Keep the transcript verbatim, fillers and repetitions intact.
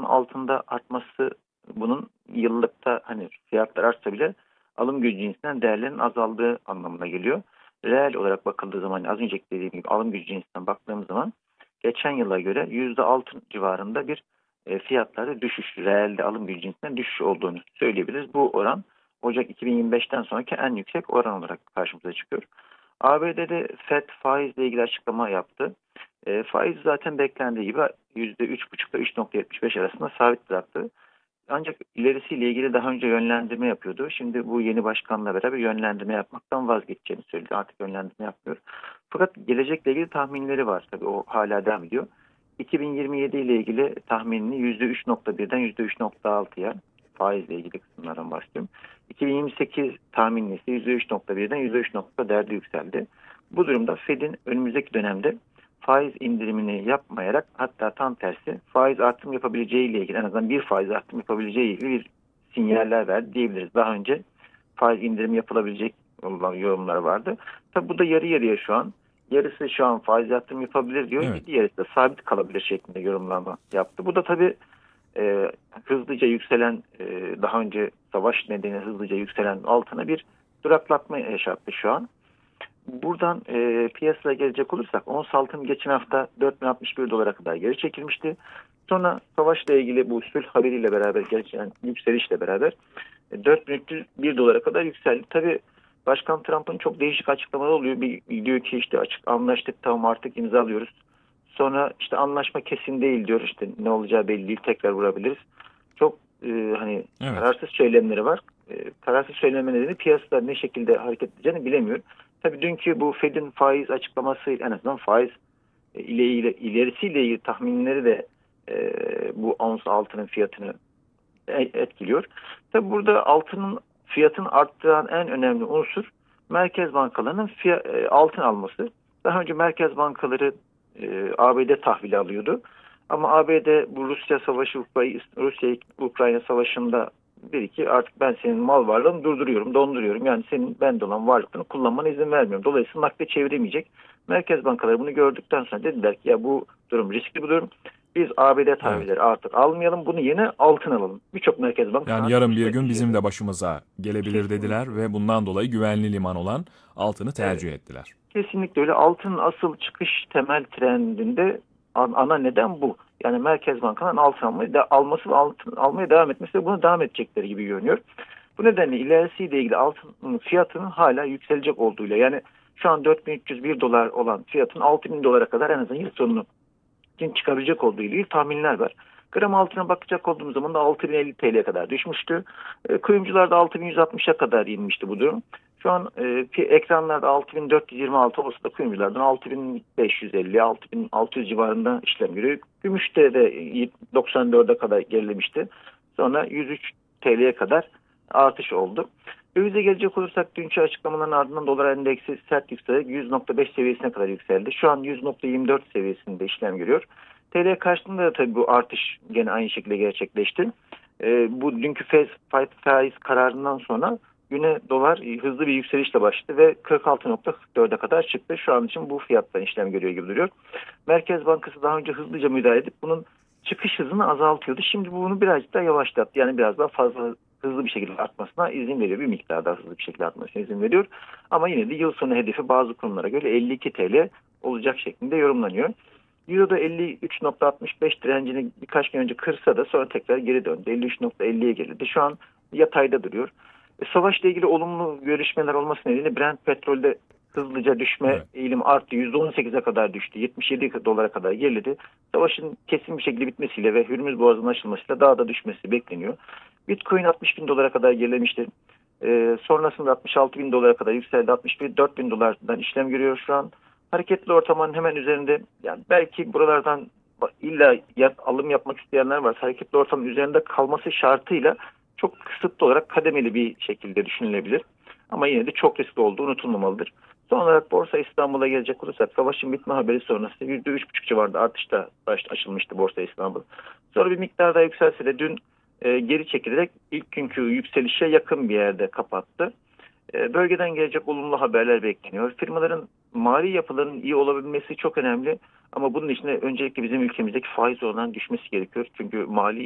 altında artması bunun yıllıkta hani fiyatlar artsa bile alım gücü cinsinden değerlerinin azaldığı anlamına geliyor. Reel olarak bakıldığı zaman az önceki dediğim gibi alım gücü cinsinden baktığımız zaman geçen yıla göre yüzde altı civarında bir e, fiyatlarda düşüş, reelde alım gücü cinsinden düşüş olduğunu söyleyebiliriz. Bu oran Ocak iki bin yirmi beşten sonraki en yüksek oran olarak karşımıza çıkıyor. A B D'de Fed faizle ilgili açıklama yaptı. E, faiz zaten beklendiği gibi yüzde üç buçuk ile üç nokta yetmiş beş arasında sabit bıraktı. Ancak ilerisiyle ilgili daha önce yönlendirme yapıyordu. Şimdi bu yeni başkanla beraber yönlendirme yapmaktan vazgeçeceğini söyledi. Artık yönlendirme yapmıyor. Fakat gelecekle ilgili tahminleri var. Tabii o hala devam ediyor. iki bin yirmi yedi ile ilgili tahminini yüzde üç nokta birden yüzde üç nokta altıya faizle ilgili kısımlardan bahsediyorum. iki bin yirmi sekiz tahmini ise yüzde üç nokta birden yüzde üç nokta dörde yükseldi. Bu durumda Fed'in önümüzdeki dönemde faiz indirimini yapmayarak hatta tam tersi faiz artım yapabileceği ile ilgili en azından bir faiz artım yapabileceği ile ilgili bir sinyaller verdi diyebiliriz. Daha önce faiz indirimi yapılabilecek olan yorumlar vardı. Tabi bu da yarı yarıya şu an. Yarısı şu an faiz artım yapabilir diyor. Evet. Diğerisi de sabit kalabilir şeklinde yorumlama yaptı. Bu da tabi e, hızlıca yükselen e, daha önce savaş nedeniyle hızlıca yükselen altına bir duraklatma yaşattı şu an. Buradan e, piyasaya gelecek olursak ons altın geçen hafta dört bin altmış bir dolara kadar geri çekilmişti. Sonra savaşla ilgili bu sulh haberiyle beraber gerçekten yükselişle beraber e, dört bin üç yüz bir dolara kadar yükseldi. Tabii Başkan Trump'ın çok değişik açıklamaları oluyor. Bir, diyor ki işte açık anlaştık tamam artık imzalıyoruz. Sonra işte anlaşma kesin değil diyor. İşte ne olacağı belli değil tekrar vurabiliriz. Çok e, hani Evet. kararsız söylemleri var. E, kararsız söyleme nedeni piyasalar ne şekilde hareket edeceğini bilemiyor. Tabii dünkü bu Fed'in faiz açıklaması en azından faiz ile ilgili ilerisiyle ilgili tahminleri de e, bu ons altının fiyatını etkiliyor. Tabii burada altının fiyatını arttıran en önemli unsur merkez bankalarının fiyat, e, altın alması. Daha önce merkez bankaları e, A B D tahvili alıyordu. Ama A B D bu Rusya savaşı, Rusya-Ukrayna savaşında dedi ki artık ben senin mal varlığını durduruyorum, donduruyorum. Yani senin bende olan varlıklarını kullanmana izin vermiyorum. Dolayısıyla nakde çeviremeyecek. Merkez bankaları bunu gördükten sonra dediler ki ya bu durum riskli bir durum. Biz A B D tahvilleri Evet. artık almayalım. Bunu yine altın alalım. Birçok merkez bankası Yani yarın bir gün bizim de başımıza gelebilir dediler ve bundan dolayı güvenli liman olan altını Evet. tercih ettiler. Kesinlikle öyle. Altın asıl çıkış temel trendinde ana neden bu. Yani merkez bankaların altın almayı da alması ve altın almaya devam etmesi ve buna devam edecekleri gibi görünüyor. Bu nedenle ilerisiyle ilgili altın fiyatının hala yükselecek olduğuyla yani şu an dört bin üç yüz bir dolar olan fiyatın altı bin dolara kadar en azından yıl sonunu çıkabilecek olduğu ile ilgili tahminler var. Gram altına bakacak olduğumuz zaman da altı bin elli T L'ye kadar düşmüştü. E, kuyumcularda altı bin yüz altmışa kadar inmişti bu durum. Şu an e, ekranlarda altı bin dört yüz yirmi altı olsa da kuyumculardan altı bin beş yüz elli altı bin altı yüz civarında işlem görüyor. Gümüşte de doksan dörde kadar gerilemişti. Sonra yüz üç T L'ye kadar artış oldu. Dövize gelecek olursak dünkü açıklamaların ardından dolar endeksi sert yükselerek yüz nokta beş seviyesine kadar yükseldi. Şu an yüz nokta yirmi dört seviyesinde işlem görüyor. T L karşılığında da tabii bu artış gene aynı şekilde gerçekleşti. E, bu dünkü faiz, faiz kararından sonra güne dolar hızlı bir yükselişle başladı ve kırk altı nokta kırk dörde kadar çıktı. Şu an için bu fiyattan işlem görüyor gibi duruyor. Merkez Bankası daha önce hızlıca müdahale edip bunun çıkış hızını azaltıyordu. Şimdi bunu birazcık daha yavaşlattı. Yani biraz daha fazla hızlı bir şekilde artmasına izin veriyor. Bir miktar daha hızlı bir şekilde artmasına izin veriyor. Ama yine de yıl sonu hedefi bazı kurumlara göre elli iki T L olacak şeklinde yorumlanıyor. Euro'da elli üç nokta altmış beş direncini birkaç gün önce kırsa da sonra tekrar geri döndü. elli üç nokta elliye gerildi. Şu an yatayda duruyor. E, savaşla ilgili olumlu görüşmeler olması nedeniyle Brent petrolde hızlıca düşme Evet. eğilimi arttı. yüzde on sekize kadar düştü. yetmiş yedi dolara kadar geriledi. Savaşın kesin bir şekilde bitmesiyle ve Hürmüz Boğazı'nın açılmasıyla daha da düşmesi bekleniyor. Bitcoin altmış bin dolara kadar gerilemişti. E, sonrasında altmış altı bin dolara kadar yükseldi. altmış bir dört bin dolardan işlem görüyor şu an. Hareketli ortamın hemen üzerinde yani belki buralardan illa yap, alım yapmak isteyenler var. Hareketli ortamın üzerinde kalması şartıyla çok kısıtlı olarak kademeli bir şekilde düşünülebilir. Ama yine de çok riskli olduğu unutulmamalıdır. Son olarak Borsa İstanbul'a gelecek olursak savaşın bitme haberi sonrası yüzde üç buçuk civarında artışta başta açılmıştı Borsa İstanbul. Sonra bir miktar daha yükselse de dün e, geri çekilerek ilk günkü yükselişe yakın bir yerde kapattı. E, bölgeden gelecek olumlu haberler bekleniyor. Firmaların mali yapılarının iyi olabilmesi çok önemli. Ama bunun için de öncelikle bizim ülkemizdeki faiz oranının düşmesi gerekiyor. Çünkü mali